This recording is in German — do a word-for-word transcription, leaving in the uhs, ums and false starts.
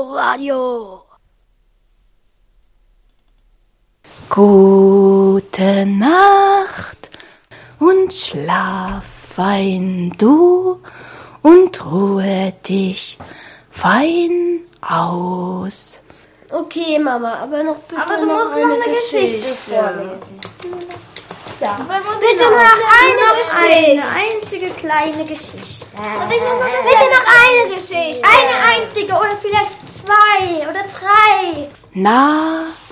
Inforadio. Gute Nacht und schlaf fein du und ruhe dich fein aus. Okay, Mama, aber noch bitte aber du noch musst eine, noch eine Geschichte, Geschichte vorlesen. Ja. Bitte noch eine Geschichte. Eine einzige kleine Geschichte. Bitte noch eine Geschichte. Eine einzige oder vielleicht zwei oder drei. Na,